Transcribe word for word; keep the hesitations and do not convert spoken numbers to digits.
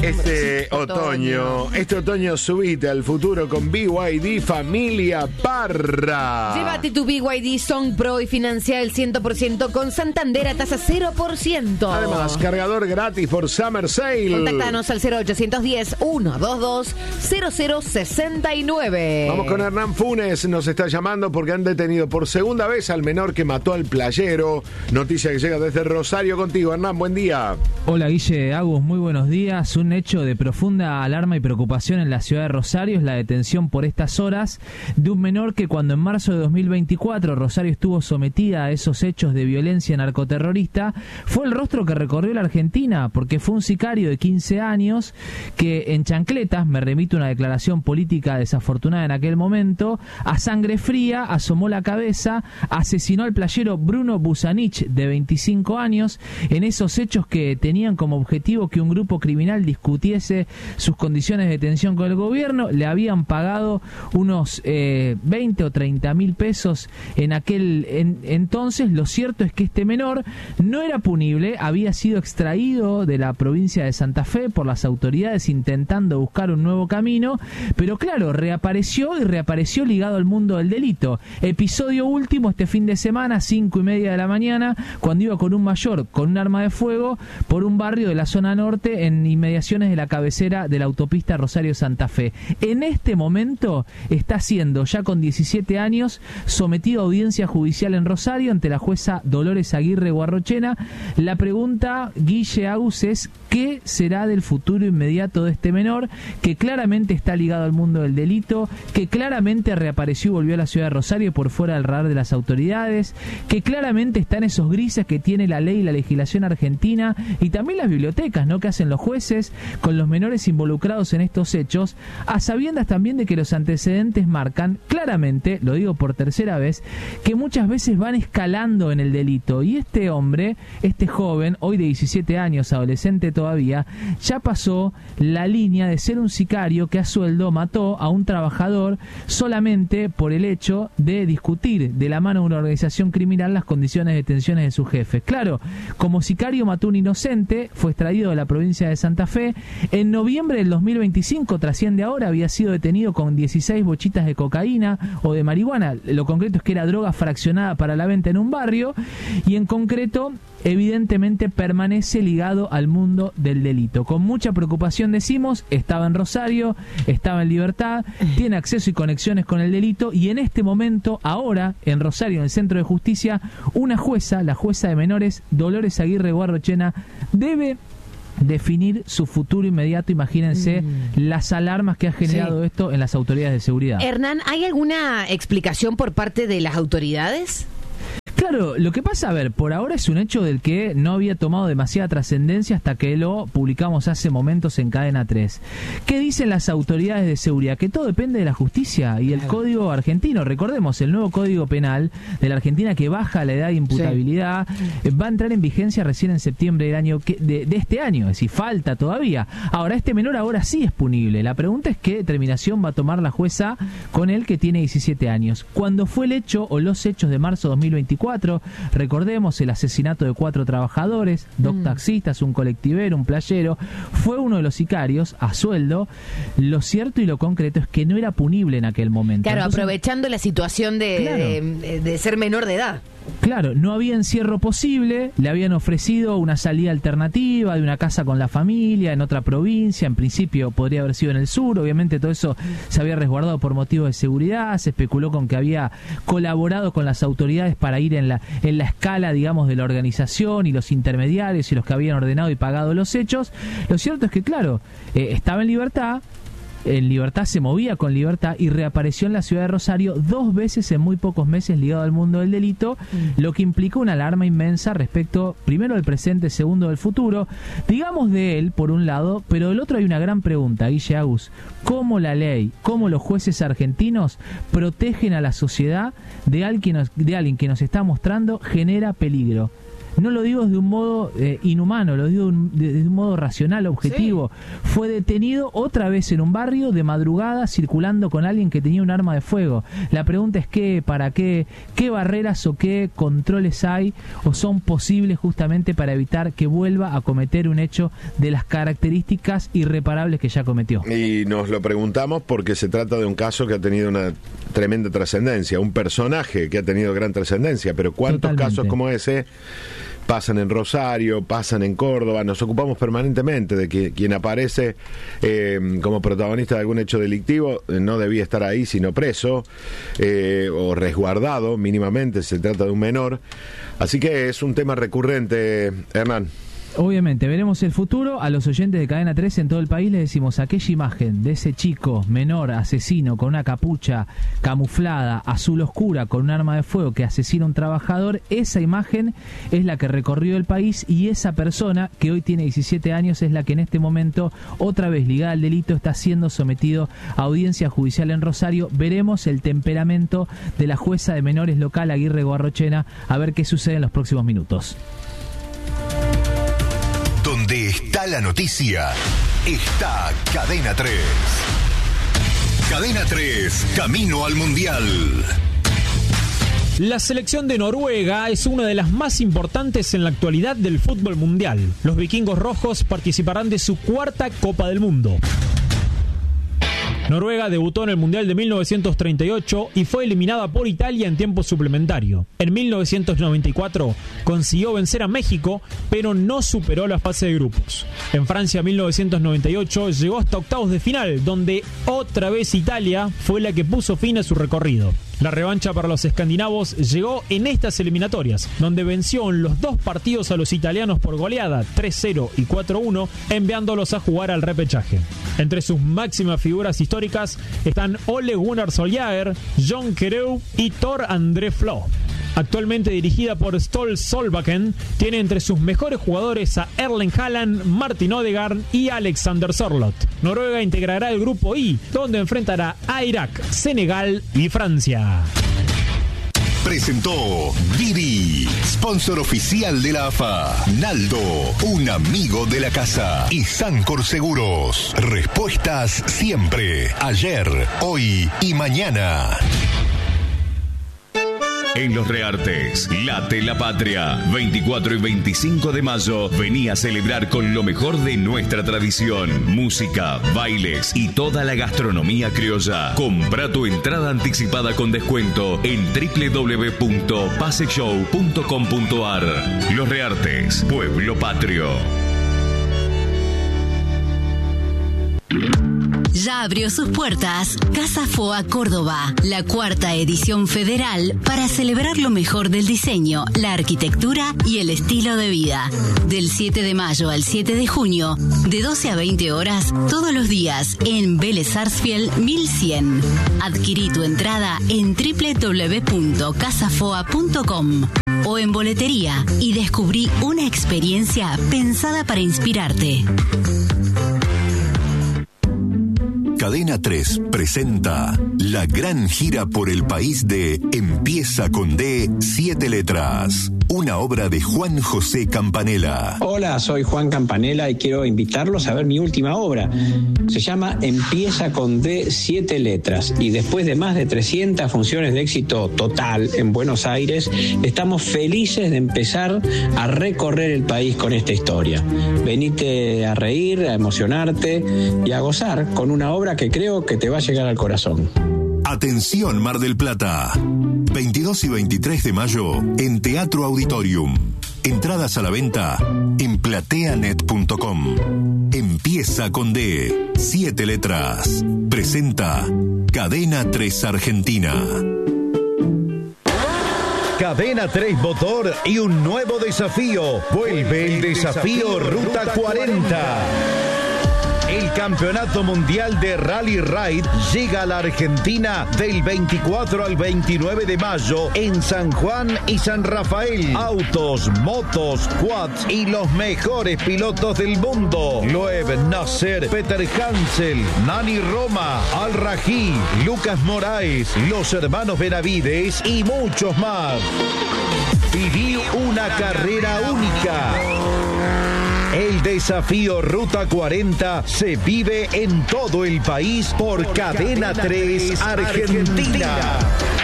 Este otoño, este otoño subite al futuro con B Y D Familia Parra. Llévate tu B Y D Song Pro y financia el cien por ciento con Santander a tasa cero por ciento. Además, cargador gratis por Summer Sale. Contáctanos al cero ochocientos diez, ciento veintidós, cero cero sesenta y nueve. Vamos con Hernán Funes, nos está llamando porque han detenido por segunda vez al menor que mató al playero. Noticia que llega desde Rosario contigo, Hernán, buen día. Hola Guille, Agus, muy buenos días. Un hecho de profunda alarma y preocupación en la ciudad de Rosario es la detención por estas horas de un menor que cuando en marzo de dos mil veinticuatro Rosario estuvo sometida a esos hechos de violencia narcoterrorista, fue el rostro que recorrió la Argentina, porque fue un sicario de quince años que en chancletas, me remito a una declaración política desafortunada en aquel momento, a sangre fría asomó la cabeza, asesinó al playero Bruno Busanich de veinticinco años en esos hechos que tenían como objetivo que un grupo criminal discutiese sus condiciones de detención con el gobierno. Le habían pagado unos eh, veinte o treinta mil pesos en aquel en, entonces. Lo cierto es que este menor no era punible, había sido extraído de la provincia de Santa Fe por las autoridades intentando buscar un nuevo camino, pero claro, reapareció y reapareció ligado al mundo del delito. Episodio último este fin de semana, cinco y media de la mañana, cuando iba con un mayor con un arma de fuego por un barrio de la zona norte en inmediaciones de la cabecera de la autopista Rosario-Santa Fe. En este momento está siendo, ya con diecisiete años, sometido a audiencia judicial en Rosario ante la jueza Dolores Aguirre Guarrochena. La pregunta, Guille, Agus, es ¿qué será del futuro inmediato de este menor que claramente está ligado al mundo del delito, que claramente reapareció y volvió a la ciudad de Rosario por fuera del radar de las autoridades, que claramente está en esos grises que tiene la ley y la legislación argentina y también las bibliotecas, ¿no?, que hacen los jueces con los menores involucrados en estos hechos, a sabiendas también de que los antecedentes marcan claramente, lo digo por tercera vez, que muchas veces van escalando en el delito? Y este hombre, este joven, hoy de diecisiete años, adolescente todavía, ya pasó la línea de ser un sicario que a sueldo mató a un trabajador solamente por el hecho de discutir de la mano de una organización criminal las condiciones de detenciones de sus jefes. Claro, como sicario mató a un inocente, fue extraído de la provincia de Santa Fe. En noviembre del dos mil veinticinco, trasciende ahora, había sido detenido con dieciséis bochitas de cocaína o de marihuana. Lo concreto es que era droga fraccionada para la venta en un barrio y en concreto evidentemente permanece ligado al mundo del delito. Con mucha preocupación decimos, estaba en Rosario, estaba en libertad, tiene acceso y conexiones con el delito y en este momento, ahora, en Rosario, en el Centro de Justicia, una jueza, la jueza de menores, Dolores Aguirre Guarrochena, debe definir su futuro inmediato. Imagínense mm. las alarmas que ha generado sí. esto en las autoridades de seguridad. Hernán, ¿hay alguna explicación por parte de las autoridades? Claro, lo que pasa, a ver, por ahora es un hecho del que no había tomado demasiada trascendencia hasta que lo publicamos hace momentos en Cadena tres. ¿Qué dicen las autoridades de seguridad? Que todo depende de la justicia y el claro. Código argentino. Recordemos, el nuevo Código Penal de la Argentina, que baja la edad de imputabilidad, sí. va a entrar en vigencia recién en septiembre del año que, de, de este año, es decir, falta todavía. Ahora, este menor ahora sí es punible. La pregunta es qué determinación va a tomar la jueza con él, que tiene diecisiete años. Cuando fue el hecho o los hechos de marzo de dos mil veinticuatro, recordemos el asesinato de cuatro trabajadores, dos mm. taxistas, un colectivero, un playero, fue uno de los sicarios a sueldo. Lo cierto y lo concreto es que no era punible en aquel momento. Claro, Entonces, aprovechando la situación de, claro. de, de ser menor de edad. Claro, no había encierro posible, le habían ofrecido una salida alternativa de una casa con la familia en otra provincia, en principio podría haber sido en el sur, obviamente todo eso se había resguardado por motivos de seguridad, se especuló con que había colaborado con las autoridades para ir en la, en la escala, digamos, de la organización y los intermediarios y los que habían ordenado y pagado los hechos. Lo cierto es que, claro, eh, estaba en libertad, en libertad, se movía con libertad y reapareció en la ciudad de Rosario dos veces en muy pocos meses ligado al mundo del delito, mm. lo que implicó una alarma inmensa respecto, primero, del presente, segundo, del futuro, digamos, de él, por un lado, pero del otro hay una gran pregunta, Guille, Agus: ¿cómo la ley, cómo los jueces argentinos protegen a la sociedad de alguien, de alguien que nos está mostrando genera peligro? No lo digo de un modo eh, inhumano, lo digo de un, de, de un modo racional, objetivo. Sí. Fue detenido otra vez en un barrio de madrugada circulando con alguien que tenía un arma de fuego. La pregunta es qué, para qué, qué barreras o qué controles hay o son posibles justamente para evitar que vuelva a cometer un hecho de las características irreparables que ya cometió. Y nos lo preguntamos porque se trata de un caso que ha tenido una tremenda trascendencia, un personaje que ha tenido gran trascendencia, pero ¿cuántos Totalmente. casos como ese pasan en Rosario, pasan en Córdoba? Nos ocupamos permanentemente de que quien aparece eh, como protagonista de algún hecho delictivo eh, no debía estar ahí sino preso eh, o resguardado mínimamente, se trata de un menor, así que es un tema recurrente, Hernán. Obviamente, veremos el futuro. A los oyentes de Cadena tres en todo el país les decimos aquella imagen de ese chico menor asesino con una capucha camuflada, azul oscura, con un arma de fuego que asesina a un trabajador. Esa imagen es la que recorrió el país y esa persona, que hoy tiene diecisiete años, es la que en este momento, otra vez ligada al delito, está siendo sometido a audiencia judicial en Rosario. Veremos el temperamento de la jueza de menores local, Aguirre Guarrochena, a ver qué sucede en los próximos minutos. Donde está la noticia, está Cadena tres. Cadena tres, camino al Mundial. La selección de Noruega es una de las más importantes en la actualidad del fútbol mundial. Los vikingos rojos participarán de su cuarta Copa del Mundo. Noruega debutó en el Mundial de mil novecientos treinta y ocho y fue eliminada por Italia en tiempo suplementario. En mil novecientos noventa y cuatro consiguió vencer a México, pero no superó la fase de grupos. En Francia mil novecientos noventa y ocho llegó hasta octavos de final, donde otra vez Italia fue la que puso fin a su recorrido. La revancha para los escandinavos llegó en estas eliminatorias, donde venció en los dos partidos a los italianos por goleada tres cero y cuatro uno, enviándolos a jugar al repechaje. Entre sus máximas figuras históricas están Ole Gunnar Solskjaer, Jon Carew y Tor André Flo. Actualmente dirigida por Ståle Solbakken, tiene entre sus mejores jugadores a Erling Haaland, Martin Odegaard y Alexander Sørloth. Noruega integrará el grupo I, donde enfrentará a Irak, Senegal y Francia. Presentó Didi, sponsor oficial de la A F A. Naldo, un amigo de la casa. Y Sancor Seguros. Respuestas siempre, ayer, hoy y mañana. En Los Reartes, late la patria. veinticuatro y veinticinco de mayo, vení a celebrar con lo mejor de nuestra tradición. Música, bailes y toda la gastronomía criolla. Compra tu entrada anticipada con descuento en doble u doble u doble u punto pase show punto com punto a r. Los Reartes, pueblo patrio. Ya abrió sus puertas Casa Foa Córdoba, la cuarta edición federal para celebrar lo mejor del diseño, la arquitectura y el estilo de vida. Del siete de mayo al siete de junio, de doce a veinte horas, todos los días, en Vélez Sarsfield mil cien. Adquirí tu entrada en doble u doble u doble u punto casa foa punto com o en boletería y descubrí una experiencia pensada para inspirarte. Cadena tres presenta la gran gira por el país de Empieza con D, siete letras. Una obra de Juan José Campanella. Hola, soy Juan Campanella y quiero invitarlos a ver mi última obra. Se llama Empieza con D, siete letras. Y después de más de trescientas funciones de éxito total en Buenos Aires, estamos felices de empezar a recorrer el país con esta historia. Venite a reír, a emocionarte y a gozar con una obra que creo que te va a llegar al corazón. Atención Mar del Plata. veintidós y veintitrés de mayo en Teatro Auditorium. Entradas a la venta en plateanet punto com. Empieza con D, siete letras. Presenta Cadena tres Argentina. Cadena tres Motor y un nuevo desafío. Vuelve el desafío Ruta cuarenta. El Campeonato Mundial de Rally Ride llega a la Argentina del veinticuatro al veintinueve de mayo en San Juan y San Rafael. Autos, motos, quads y los mejores pilotos del mundo. Loeb Nasser, Peter Hansel, Nani Roma, Al Rají, Lucas Moraes, los hermanos Benavides y muchos más. Viví una carrera única. El desafío Ruta cuarenta se vive en todo el país por Cadena tres Argentina.